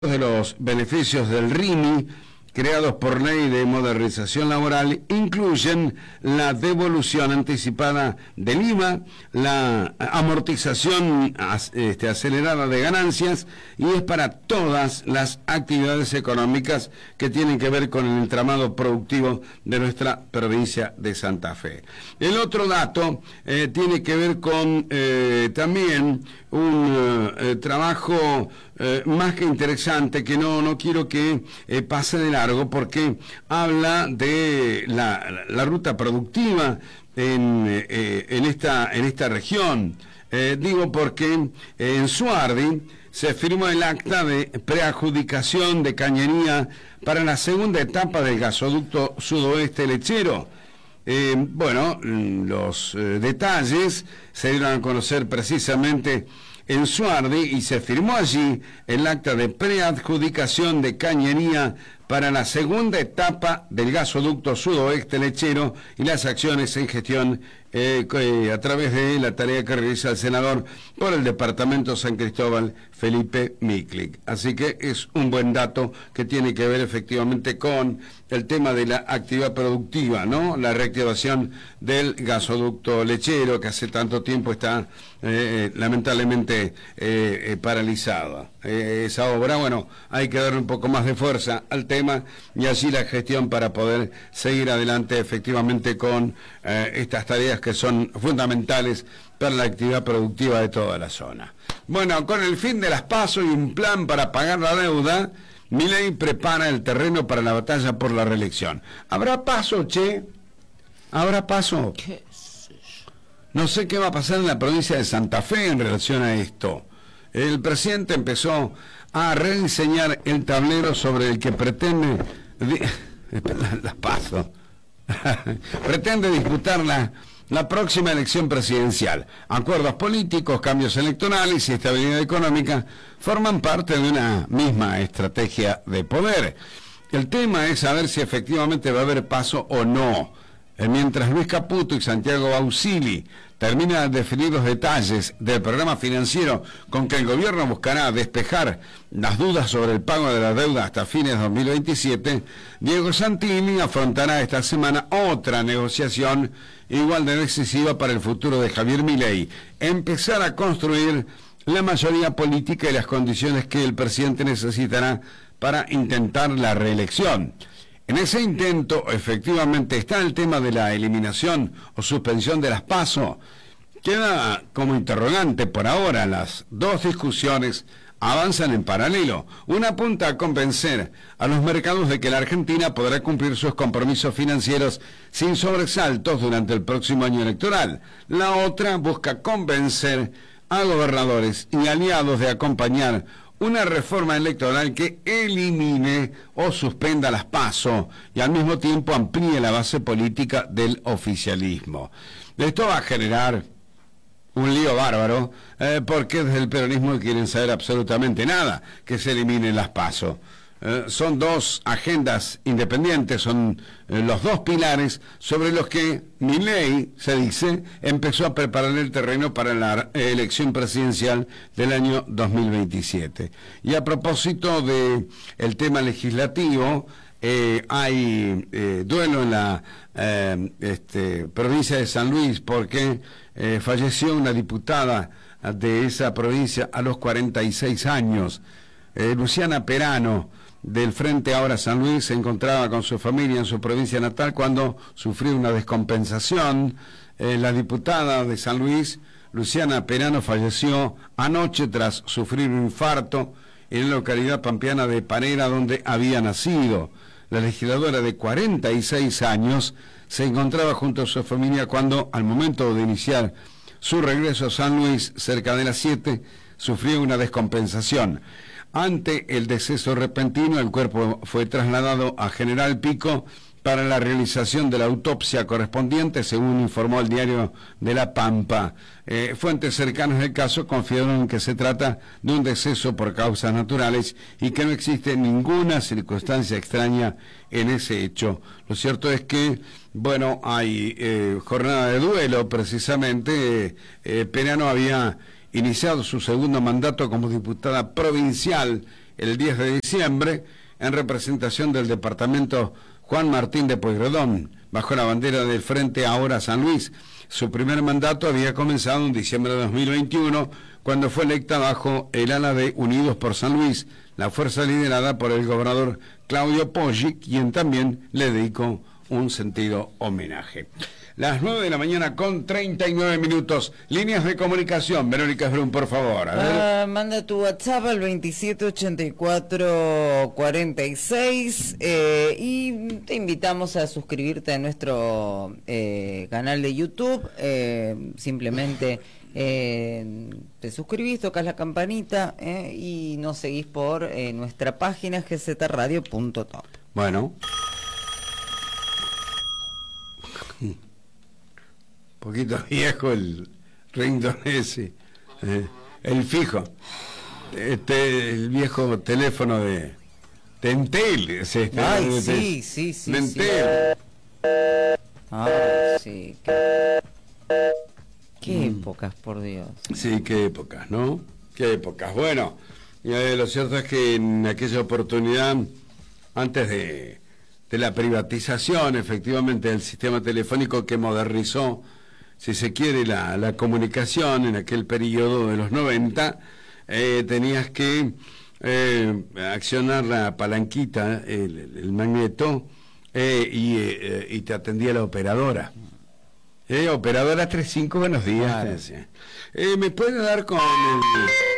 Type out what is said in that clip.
de los beneficios del RIMI creados por ley de modernización laboral incluyen la devolución anticipada del IVA, la amortización acelerada de ganancias, y es para todas las actividades económicas que tienen que ver con el entramado productivo de nuestra provincia de Santa Fe. El otro dato tiene que ver con también un trabajo más que interesante, que no quiero que pase de largo, porque habla de la ruta productiva en esta región. Digo porque en Suardi se firmó el acta de preadjudicación de cañería para la segunda etapa del gasoducto sudoeste lechero. Los detalles se dieron a conocer precisamente en Suardi y se firmó allí el acta de preadjudicación de cañería para la segunda etapa del gasoducto sudoeste lechero y las acciones en gestión a través de la tarea que realiza el senador por el departamento San Cristóbal, Felipe Miklik. Así que es un buen dato que tiene que ver efectivamente con el tema de la actividad productiva, ¿no? La reactivación del gasoducto lechero, que hace tanto tiempo está lamentablemente paralizada. Esa obra, hay que darle un poco más de fuerza al tema y así la gestión para poder seguir adelante efectivamente con estas tareas que son fundamentales para la actividad productiva de toda la zona. Bueno, con el fin de las PASO y un plan para pagar la deuda, Milei prepara el terreno para la batalla por la reelección. ¿Habrá PASO, che? ¿Habrá PASO? ¿Qué sé yo? No sé qué va a pasar en la provincia de Santa Fe en relación a esto. El presidente empezó a rediseñar el tablero sobre el que pretende las PASO. Pretende disputar la próxima elección presidencial. Acuerdos políticos, cambios electorales y estabilidad económica forman parte de una misma estrategia de poder. El tema es saber si efectivamente va a haber PASO o no. Mientras Luis Caputo y Santiago Bausili terminan de definir los detalles del programa financiero con que el gobierno buscará despejar las dudas sobre el pago de la deuda hasta fines de 2027, Diego Santilli afrontará esta semana otra negociación igual de decisiva para el futuro de Javier Milei: empezar a construir la mayoría política y las condiciones que el presidente necesitará para intentar la reelección. En ese intento, efectivamente, está el tema de la eliminación o suspensión de las PASO. Queda como interrogante por ahora. Las dos discusiones avanzan en paralelo. Una apunta a convencer a los mercados de que la Argentina podrá cumplir sus compromisos financieros sin sobresaltos durante el próximo año electoral. La otra busca convencer a gobernadores y aliados de acompañar una reforma electoral que elimine o suspenda las PASO y al mismo tiempo amplíe la base política del oficialismo. Esto va a generar un lío bárbaro, porque desde el peronismo no quieren saber absolutamente nada que se eliminen las PASO. Son dos agendas independientes, son los dos pilares sobre los que Milei, se dice, empezó a preparar el terreno para la elección presidencial del año 2027. Y a propósito de el tema legislativo, hay duelo en la provincia de San Luis, porque falleció una diputada de esa provincia a los 46 años, Luciana Perano, del Frente Ahora San Luis. Se encontraba con su familia en su provincia natal cuando sufrió una descompensación. La diputada de San Luis, Luciana Perano, falleció anoche tras sufrir un infarto en la localidad pampeana de Parera, donde había nacido. La legisladora de 46 años se encontraba junto a su familia cuando, al momento de iniciar su regreso a San Luis, cerca de las 7, sufrió una descompensación. Ante el deceso repentino, el cuerpo fue trasladado a General Pico para la realización de la autopsia correspondiente, según informó el diario de La Pampa. Fuentes cercanas del caso confirman que se trata de un deceso por causas naturales y que no existe ninguna circunstancia extraña en ese hecho. Lo cierto es que, hay jornada de duelo precisamente. Perano había iniciado su segundo mandato como diputada provincial el 10 de diciembre, en representación del departamento Juan Martín de Pueyrredón, bajo la bandera del Frente Ahora San Luis. Su primer mandato había comenzado en diciembre de 2021, cuando fue electa bajo el ala de Unidos por San Luis, la fuerza liderada por el gobernador Claudio Poggi, quien también le dedicó un sentido homenaje. Las 9 de la mañana con 39 minutos. Líneas de comunicación. Verónica Brun, por favor. A ver. Manda tu WhatsApp al 278446 y te invitamos a suscribirte a nuestro canal de YouTube. Simplemente te suscribís, tocas la campanita y nos seguís por nuestra página gzradio.top. Bueno. Poquito viejo el ringtone ese, el fijo, el viejo teléfono de Entel, Ay, sí, de Entel. Ay, sí, qué épocas, por Dios. Sí, qué épocas, ¿no? Qué épocas. Bueno, lo cierto es que en aquella oportunidad, antes de la privatización, efectivamente, del sistema telefónico que modernizó, si se quiere, la comunicación en aquel periodo de los 90, tenías que accionar la palanquita, el magneto, y te atendía la operadora. Operadora 35, buenos días. Claro. ¿Me puede dar con